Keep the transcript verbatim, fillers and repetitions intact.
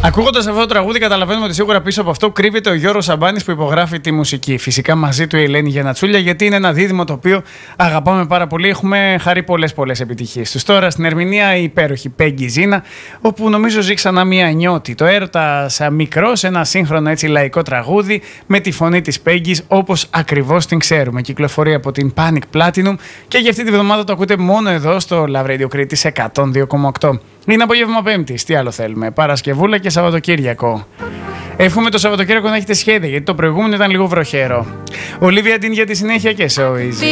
Ακούγοντας αυτό το τραγούδι, καταλαβαίνουμε ότι σίγουρα πίσω από αυτό κρύβεται ο Γιώργος Σαμπάνης που υπογράφει τη μουσική. Φυσικά μαζί του η Ελένη Γιαννατσούλια, γιατί είναι ένα δίδυμο το οποίο αγαπάμε πάρα πολύ. Έχουμε χαρεί πολλές πολλές επιτυχίες τους. Τώρα στην ερμηνεία η υπέροχη Πέγγι Ζήνα, όπου νομίζω ζει ξανά μια νιώτη. Το έρωτας μικρός, ένα σύγχρονο έτσι λαϊκό τραγούδι με τη φωνή της Πέγγις όπως ακριβώς την ξέρουμε. Κυκλοφορεί από την Panic Platinum και για αυτή τη βδομάδα το ακούτε μόνο εδώ στο Love Radio Κρήτης εκατόν δύο κόμμα οκτώ. Είναι απόγευμα Πέμπτης, τι άλλο θέλουμε. Παρασκευούλα και Σαββατοκύριακο. Εύχομαι το Σαββατοκύριακο να έχετε σχέδια, γιατί το προηγούμενο ήταν λίγο βροχερό. Ολίβια Ντίν για τη συνέχεια και so easy.